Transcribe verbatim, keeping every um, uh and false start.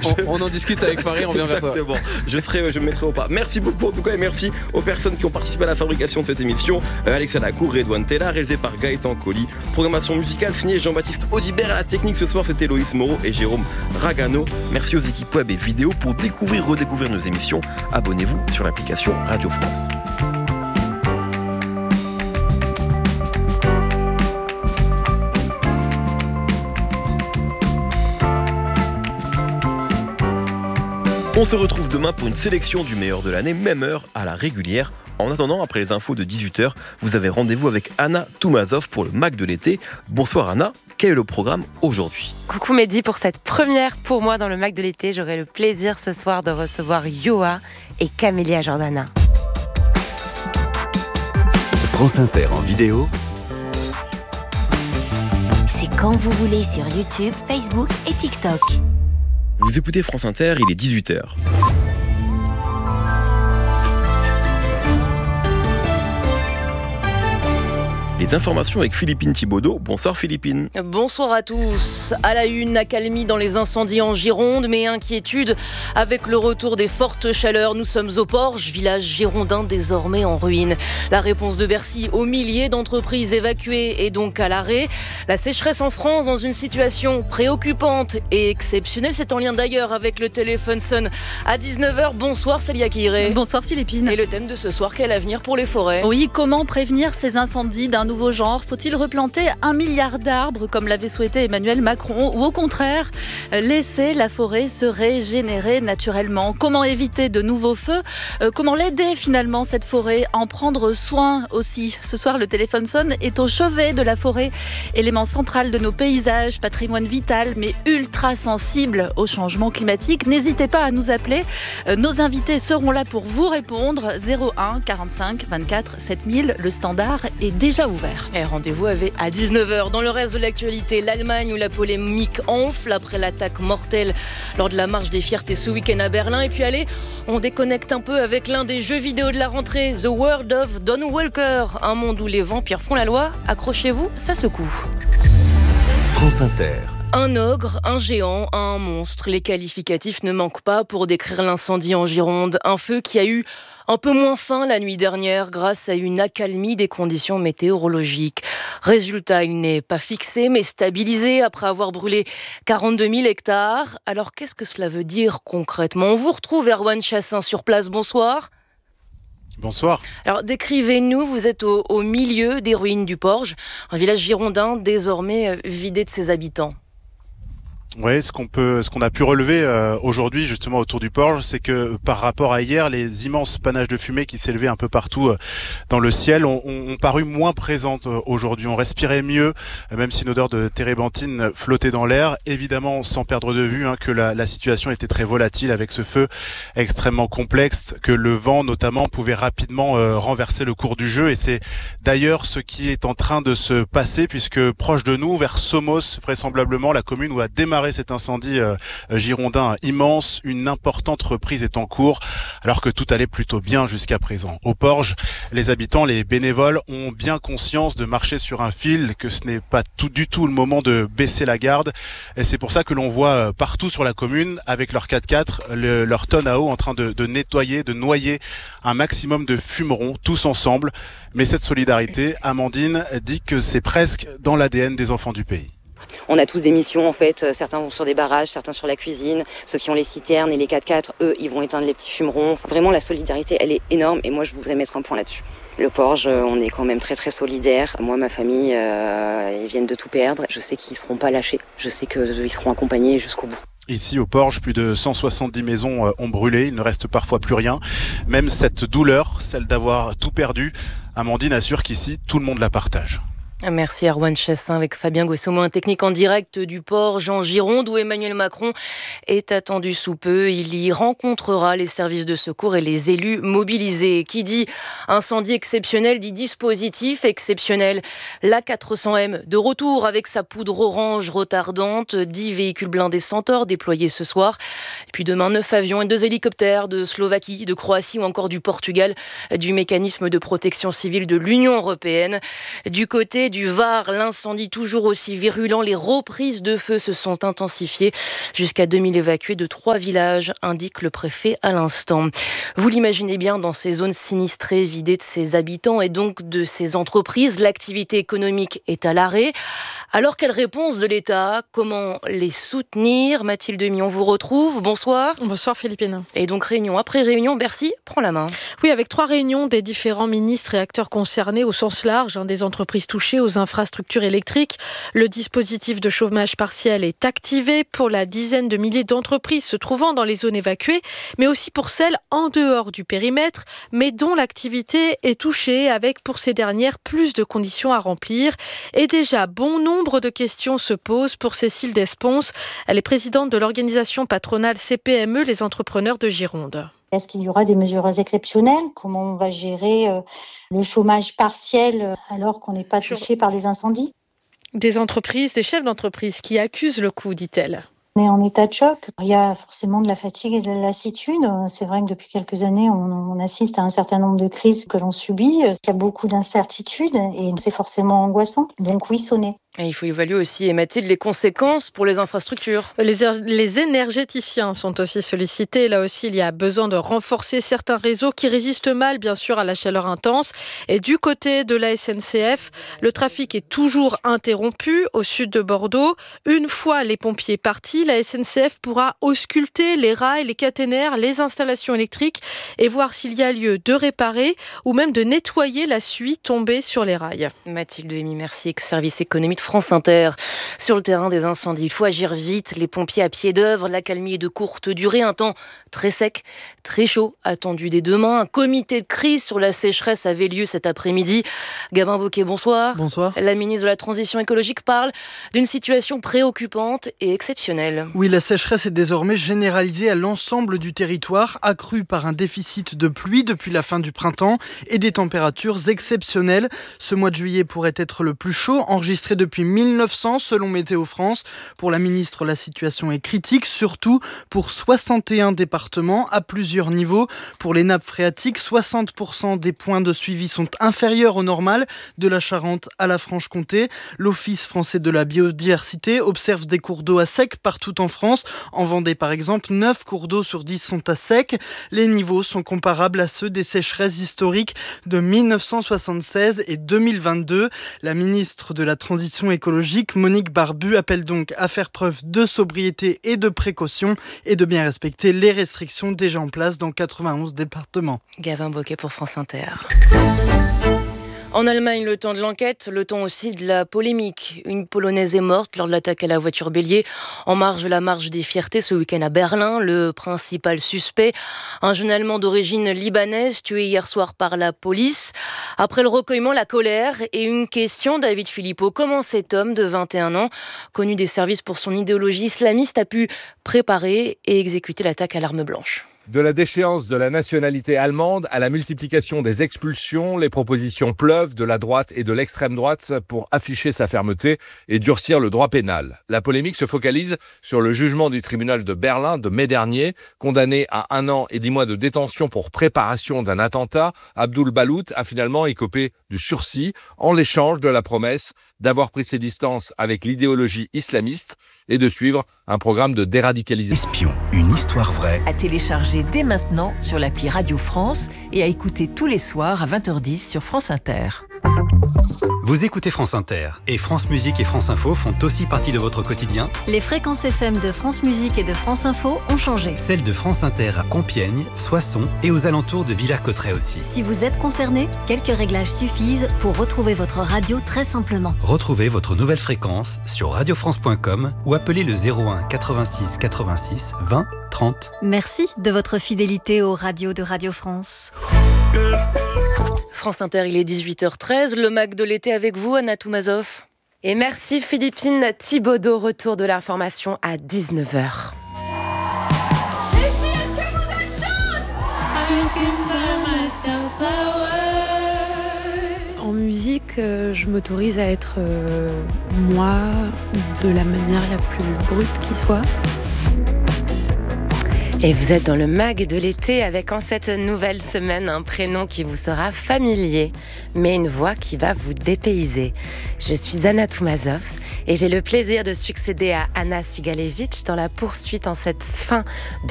on, on en discute avec Farid, on vient vers toi. Exactement, je, serai, je me mettrai au pas. Merci beaucoup en tout cas et merci aux personnes qui ont participé à la fabrication de cette émission. Euh, Alexa Lacour, Redouane Tella, réalisé par Gaëtan Colli. Programmation musicale signée Jean-Baptiste Audibert. À la technique ce soir, c'était Loïs Moreau et Jérôme Ragano. Merci aux équipes web et vidéo. Pour découvrir, redécouvrir nos émissions, abonnez-vous sur l'application Radio France. On se retrouve demain pour une sélection du meilleur de l'année, même heure à la régulière. En attendant, après les infos de dix-huit heures, vous avez rendez-vous avec Anna Toumazov pour le Mac de l'été. Bonsoir Anna, quel est le programme aujourd'hui ? Coucou Mehdi, pour cette première pour moi dans le Mac de l'été, j'aurai le plaisir ce soir de recevoir Yoa et Camélia Jordana. France Inter en vidéo. C'est quand vous voulez sur YouTube, Facebook et TikTok. Vous écoutez France Inter, il est dix-huit heures. Les informations avec Philippine Thibaudot. Bonsoir Philippine. Bonsoir à tous. À la une, accalmie dans les incendies en Gironde, mais inquiétude avec le retour des fortes chaleurs. Nous sommes au Porge, village girondin désormais en ruine. La réponse de Bercy aux milliers d'entreprises évacuées et donc à l'arrêt. La sécheresse en France dans une situation préoccupante et exceptionnelle. C'est en lien d'ailleurs avec le téléphone Sun à dix-neuf heures. Bonsoir Célia Kiré. Bonsoir Philippine. Et le thème de ce soir, quel avenir pour les forêts ? Oui, comment prévenir ces incendies d'un nouveau genre ? Faut-il replanter un milliard d'arbres comme l'avait souhaité Emmanuel Macron ou au contraire laisser la forêt se régénérer naturellement ? Comment éviter de nouveaux feux ? euh, Comment l'aider finalement cette forêt ? En prendre soin aussi. Ce soir le téléphone sonne est au chevet de la forêt, élément central de nos paysages, patrimoine vital mais ultra sensible au changement climatique. N'hésitez pas à nous appeler. Euh, nos invités seront là pour vous répondre. Zéro un quarante-cinq vingt-quatre sept mille, le standard est déjà ouvert. Et rendez-vous avec à dix-neuf heures. Dans le reste de l'actualité, l'Allemagne où la polémique enfle après l'attaque mortelle lors de la marche des fiertés ce week-end à Berlin. Et puis allez, on déconnecte un peu avec l'un des jeux vidéo de la rentrée, The World of Don Walker, un monde où les vampires font la loi. Accrochez-vous, ça secoue. France Inter. Un ogre, un géant, un monstre. Les qualificatifs ne manquent pas pour décrire l'incendie en Gironde. Un feu qui a eu un peu moins faim la nuit dernière grâce à une accalmie des conditions météorologiques. Résultat, il n'est pas fixé mais stabilisé après avoir brûlé quarante-deux mille hectares. Alors qu'est-ce que cela veut dire concrètement ? On vous retrouve Erwan Chassin sur place. Bonsoir. Bonsoir. Alors décrivez-nous, vous êtes au, au milieu des ruines du Porge, un village girondin désormais vidé de ses habitants. Oui, ce qu'on peut, ce qu'on a pu relever euh, aujourd'hui justement autour du Porge, c'est que par rapport à hier, les immenses panaches de fumée qui s'élevaient un peu partout euh, dans le ciel ont, ont, ont paru moins présentes euh, aujourd'hui. On respirait mieux, euh, même si une odeur de térébenthine flottait dans l'air. Évidemment, sans perdre de vue hein, que la, la situation était très volatile avec ce feu extrêmement complexe, que le vent notamment pouvait rapidement euh, renverser le cours du jeu. Et c'est d'ailleurs ce qui est en train de se passer, puisque proche de nous, vers Somos, vraisemblablement la commune où a démarré cet incendie euh, girondin immense, une importante reprise est en cours alors que tout allait plutôt bien jusqu'à présent. Au Porge, les habitants, les bénévoles ont bien conscience de marcher sur un fil, que ce n'est pas tout du tout le moment de baisser la garde et c'est pour ça que l'on voit partout sur la commune avec leur quatre-quatre, le, leur tonne à eau en train de, de nettoyer, de noyer un maximum de fumerons tous ensemble. Mais cette solidarité, Amandine dit que c'est presque dans l'A D N des enfants du pays. On a tous des missions en fait, certains vont sur des barrages, certains sur la cuisine, ceux qui ont les citernes et les quatre-quatre, eux ils vont éteindre les petits fumerons. Vraiment la solidarité elle est énorme et moi je voudrais mettre un point là-dessus. Le Porge, on est quand même très très solidaire. Moi ma famille, euh, ils viennent de tout perdre, je sais qu'ils ne seront pas lâchés, je sais qu'ils seront accompagnés jusqu'au bout. Ici au Porge, plus de cent soixante-dix maisons ont brûlé, il ne reste parfois plus rien. Même cette douleur, celle d'avoir tout perdu, Amandine assure qu'ici tout le monde la partage. Merci Erwan Chassin avec Fabien Gossomo, un technique en direct du Porge en Gironde où Emmanuel Macron est attendu sous peu. Il y rencontrera les services de secours et les élus mobilisés. Qui dit incendie exceptionnel dit dispositif exceptionnel. L'A quatre cents M de retour avec sa poudre orange retardante, dix véhicules blindés Centaure déployés ce soir. Et puis demain, neuf avions et deux hélicoptères de Slovaquie, de Croatie ou encore du Portugal, du mécanisme de protection civile de l'Union européenne. Du côté du Var, l'incendie toujours aussi virulent. Les reprises de feu se sont intensifiées. Jusqu'à deux mille évacués de trois villages, indique le préfet à l'instant. Vous l'imaginez bien, dans ces zones sinistrées, vidées de ses habitants et donc de ses entreprises, l'activité économique est à l'arrêt. Alors, quelle réponse de l'État ? Comment les soutenir ? Mathilde Demy, on vous retrouve. Bonsoir. Bonsoir Philippine. Et donc, réunion après réunion, Bercy prend la main. Oui, avec trois réunions des différents ministres et acteurs concernés au sens large, hein, des entreprises touchées aux infrastructures électriques. Le dispositif de chômage partiel est activé pour la dizaine de milliers d'entreprises se trouvant dans les zones évacuées, mais aussi pour celles en dehors du périmètre, mais dont l'activité est touchée, avec pour ces dernières plus de conditions à remplir. Et déjà, bon nombre de questions se posent pour Cécile Desponce. Elle est présidente de l'organisation patronale C P M E, les entrepreneurs de Gironde. Est-ce qu'il y aura des mesures exceptionnelles ? Comment on va gérer euh, le chômage partiel euh, alors qu'on n'est pas touché par les incendies ? Des entreprises, des chefs d'entreprise qui accusent le coup, dit-elle. On est en état de choc. Il y a forcément de la fatigue et de la lassitude. C'est vrai que depuis quelques années, on, on assiste à un certain nombre de crises que l'on subit. Il y a beaucoup d'incertitudes et c'est forcément angoissant. Donc oui, sonner. Et il faut évaluer aussi, et Mathilde, les conséquences pour les infrastructures. Les, les énergéticiens sont aussi sollicités. Là aussi, il y a besoin de renforcer certains réseaux qui résistent mal, bien sûr, à la chaleur intense. Et du côté de la S N C F, le trafic est toujours interrompu au sud de Bordeaux. Une fois les pompiers partis, la S N C F pourra ausculter les rails, les caténaires, les installations électriques et voir s'il y a lieu de réparer ou même de nettoyer la suie tombée sur les rails. Mathilde Demy, merci. Service économique France Inter. Sur le terrain des incendies, il faut agir vite. Les pompiers à pied d'œuvre, l'accalmie est de courte durée, un temps très sec, très chaud, attendu dès demain. Un comité de crise sur la sécheresse avait lieu cet après-midi. Gabin Bocquet, bonsoir. Bonsoir. La ministre de la Transition écologique parle d'une situation préoccupante et exceptionnelle. Oui, la sécheresse est désormais généralisée à l'ensemble du territoire, accrue par un déficit de pluie depuis la fin du printemps et des températures exceptionnelles. Ce mois de juillet pourrait être le plus chaud enregistré depuis Depuis mille neuf cents, selon Météo France. Pour la ministre, la situation est critique, surtout pour soixante et un départements à plusieurs niveaux. Pour les nappes phréatiques, soixante pour cent des points de suivi sont inférieurs au normal, de la Charente à la Franche-Comté. L'Office français de la biodiversité observe des cours d'eau à sec partout en France. En Vendée, par exemple, neuf cours d'eau sur dix sont à sec. Les niveaux sont comparables à ceux des sécheresses historiques de mille neuf cent soixante-seize et deux mille vingt-deux. La ministre de la Transition écologique, Monique Barbu, appelle donc à faire preuve de sobriété et de précaution et de bien respecter les restrictions déjà en place dans quatre-vingt-onze départements. Gabin Bocquet pour France Inter. En Allemagne, le temps de l'enquête, le temps aussi de la polémique. Une Polonaise est morte lors de l'attaque à la voiture bélier en marge de la marche des fiertés ce week-end à Berlin. Le principal suspect, un jeune Allemand d'origine libanaise, tué hier soir par la police. Après le recueillement, la colère et une question, David Philippot. Comment cet homme de vingt et un ans, connu des services pour son idéologie islamiste, a pu préparer et exécuter l'attaque à l'arme blanche ? De la déchéance de la nationalité allemande à la multiplication des expulsions, les propositions pleuvent de la droite et de l'extrême droite pour afficher sa fermeté et durcir le droit pénal. La polémique se focalise sur le jugement du tribunal de Berlin de mai dernier. Condamné à un an et dix mois de détention pour préparation d'un attentat, Abdul Balout a finalement écopé du sursis en l'échange de la promesse d'avoir pris ses distances avec l'idéologie islamiste et de suivre un programme de déradicalisation. Espion, une histoire vraie. À télécharger dès maintenant sur l'appli Radio France et à écouter tous les soirs à vingt heures dix sur France Inter. Vous écoutez France Inter et France Musique et France Info font aussi partie de votre quotidien. Les fréquences F M de France Musique et de France Info ont changé. Celles de France Inter à Compiègne, Soissons et aux alentours de Villers-Cotterêts aussi. Si vous êtes concerné, quelques réglages suffisent pour retrouver votre radio très simplement. Retrouvez votre nouvelle fréquence sur radio france point com ou appelez le zéro un quatre-vingt-six quatre-vingt-six vingt trente. Merci de votre fidélité aux radios de Radio France. France Inter, il est dix-huit heures treize. Le Mac de l'été avec vous, Anna Toumazov. Et merci Philippine Thibaudot. Retour de l'information à dix-neuf heures. En musique, euh, je m'autorise à être euh, moi de la manière la plus brute qui soit. Et vous êtes dans le mag de l'été avec en cette nouvelle semaine un prénom qui vous sera familier, mais une voix qui va vous dépayser. Je suis Anna Toumazov et j'ai le plaisir de succéder à Anna Sigalevitch dans la poursuite en cette fin de